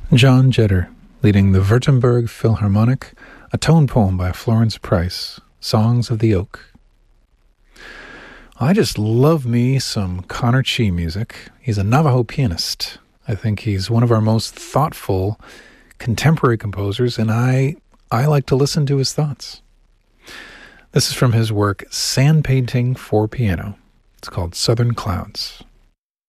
John Jetter, leading the Württemberg Philharmonic, a tone poem by Florence Price, Songs of the Oak. I just love me some Connor Chee music. He's a Navajo pianist. I think he's one of our most thoughtful contemporary composers, and I like to listen to his thoughts. This is from his work, Sand Painting for Piano. It's called Southern Clouds.